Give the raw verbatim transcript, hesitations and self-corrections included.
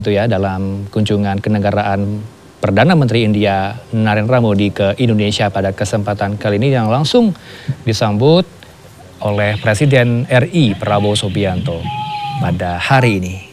Itu ya dalam kunjungan kenegaraan Perdana Menteri India Narendra Modi ke Indonesia pada kesempatan kali ini yang langsung disambut oleh Presiden R I Prabowo Subianto pada hari ini.